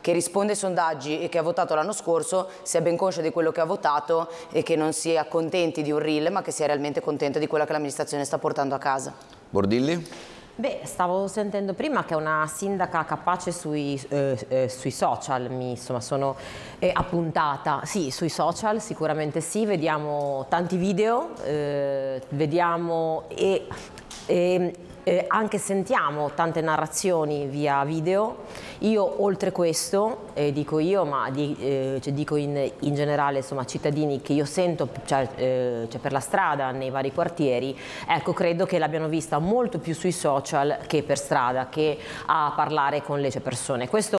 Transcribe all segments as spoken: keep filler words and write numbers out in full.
che risponde ai sondaggi e che ha votato l'anno scorso sia ben conscia di quello che ha votato e che non sia contenti di un reel, ma che sia realmente contenta di quella che l'amministrazione sta portando a casa. Bordilli? Beh, stavo sentendo prima che è una sindaca capace sui, eh, eh, sui social, mi insomma sono eh, appuntata, sì, sui social sicuramente sì, vediamo tanti video, eh, vediamo e, e eh, anche sentiamo tante narrazioni via video. Io oltre questo, eh, dico io, ma di, eh, cioè dico in, in generale insomma cittadini che io sento cioè, eh, cioè per la strada, nei vari quartieri, ecco credo che l'abbiano vista molto più sui social che per strada, che a parlare con le persone. Questo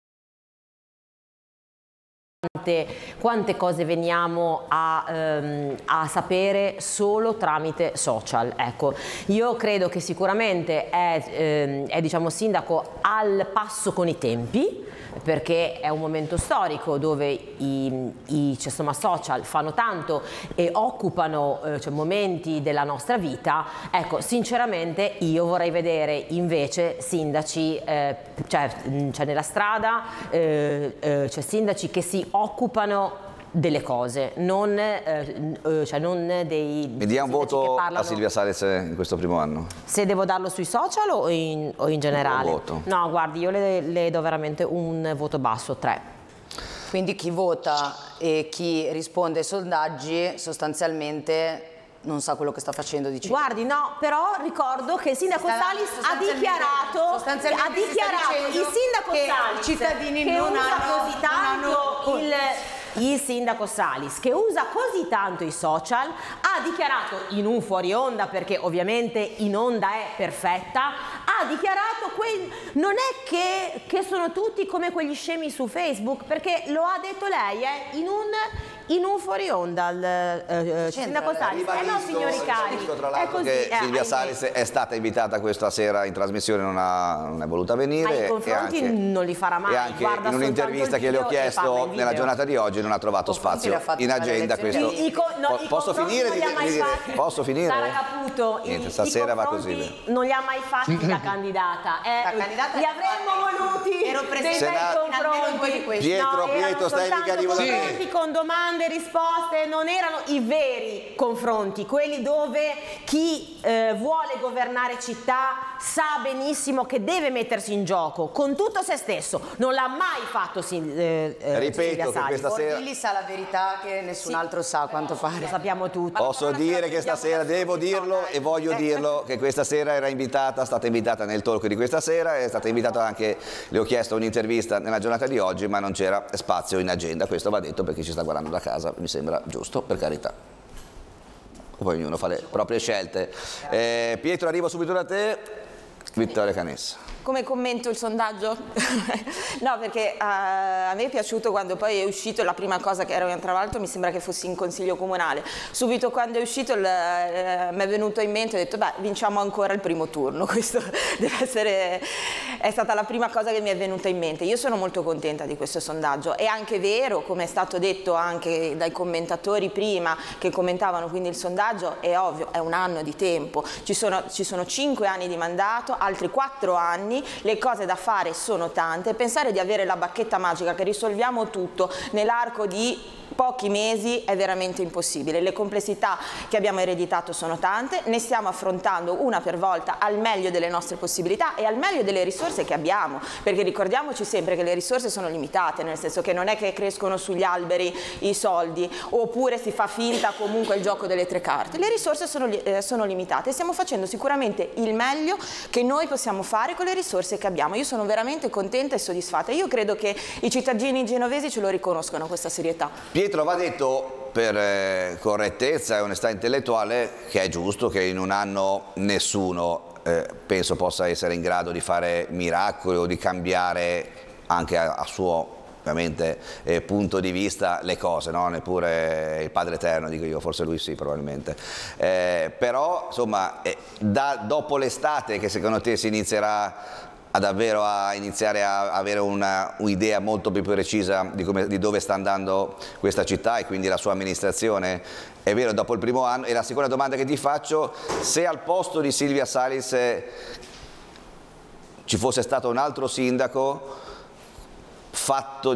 quante cose veniamo a, ehm, a sapere solo tramite social. Ecco, io credo che sicuramente è, ehm, è diciamo sindaco al passo con i tempi, perché è un momento storico dove i, i cioè, insomma, social fanno tanto e occupano eh, cioè, momenti della nostra vita. Ecco, sinceramente io vorrei vedere invece sindaci eh, cioè, cioè nella strada eh, eh, cioè sindaci che si occupano delle cose, non, eh, cioè non dei... Mi dia un voto parlano... a Silvia Salis in questo primo anno. Se devo darlo sui social o in, o in generale? Un voto. No, guardi, io le, le do veramente un voto basso, tre. Quindi chi vota e chi risponde ai sondaggi sostanzialmente non sa quello che sta facendo, dice. Guardi, no, però ricordo che il sindaco Salis ha dichiarato, sostanzialmente ha dichiarato il sindaco che Salis i cittadini che non usa hanno, così tanto non hanno... il... Il sindaco Salis, che usa così tanto i social, ha dichiarato in un fuori onda, perché ovviamente in onda è perfetta, ha dichiarato que non è che, che sono tutti come quegli scemi su Facebook, perché lo ha detto lei eh, in un in un fuori onda il eh, sindaco Salis. Eh no, signori cari, tra è l'altro così. che eh, Silvia eh, Salis è stata invitata questa sera in trasmissione, non, ha, non è voluta venire. Ma i confronti e anche, non li farà mai. E anche Guarda in un'intervista che le ho chiesto nella giornata di oggi non ha trovato spazio in agenda. Questo. I, i, no, i posso finire di, di dire? Posso finire? Sara Caputo, Niente, i, stasera i va così. Non li ha mai fatti da candidata. Eh, La candidata li avremmo voluti ero dei presente bei confronti. Pietro, no, Pietro, stai mica arrivando. Confronti con domande e risposte, non erano i veri confronti, quelli dove chi eh, vuole governare città sa benissimo che deve mettersi in gioco con tutto se stesso. Non l'ha mai fatto eh, eh, Ripeto che questa sera Bordilli sa la verità che nessun sì. altro sa, a quanto pare. Lo sappiamo tutti. Posso dire che stasera devo dirlo e voglio dirlo che questa sera era invitata, è stata invitata nel talk di questa sera, è stata invitata anche, le ho chiesto un'intervista nella giornata di oggi, ma non c'era spazio in agenda. Questo va detto perché ci sta guardando da casa, mi sembra giusto, per carità. Poi ognuno fa le proprie scelte. Eh, Pietro, arrivo subito da te. Vittoria Canessa. Come commento il sondaggio? No, perché uh, a me è piaciuto quando poi è uscito, la prima cosa che ero, tra l'altro mi sembra che fossi in consiglio comunale, subito quando è uscito il, uh, mi è venuto in mente, ho detto beh, vinciamo ancora il primo turno, questo deve essere, è stata la prima cosa che mi è venuta in mente. Io sono molto contenta di questo sondaggio, è anche vero, come è stato detto anche dai commentatori prima che commentavano quindi il sondaggio, è ovvio, è un anno di tempo, ci sono, ci sono cinque anni di mandato, altri quattro anni, le cose da fare sono tante, pensare di avere la bacchetta magica che risolviamo tutto nell'arco di pochi mesi è veramente impossibile. Le complessità che abbiamo ereditato sono tante, ne stiamo affrontando una per volta al meglio delle nostre possibilità e al meglio delle risorse che abbiamo, perché ricordiamoci sempre che le risorse sono limitate, nel senso che non è che crescono sugli alberi i soldi oppure si fa finta comunque il gioco delle tre carte. Le risorse sono, eh, sono limitate e stiamo facendo sicuramente il meglio che noi possiamo fare con le risorse che abbiamo. Io sono veramente contenta e soddisfatta. Io credo che i cittadini genovesi ce lo riconoscono questa serietà. Pietro, va detto per eh, correttezza e onestà intellettuale che è giusto che in un anno nessuno eh, penso possa essere in grado di fare miracoli o di cambiare anche a, a suo ovviamente eh, punto di vista le cose, no? Neppure il Padre Eterno, dico io, forse lui sì probabilmente, eh, però insomma eh, da, dopo l'estate che secondo te si inizierà a davvero a iniziare a avere un'idea molto più precisa di, come, di dove sta andando questa città e quindi la sua amministrazione, è vero, dopo il primo anno. E la seconda domanda che ti faccio, se al posto di Silvia Salis eh, ci fosse stato un altro sindaco fatto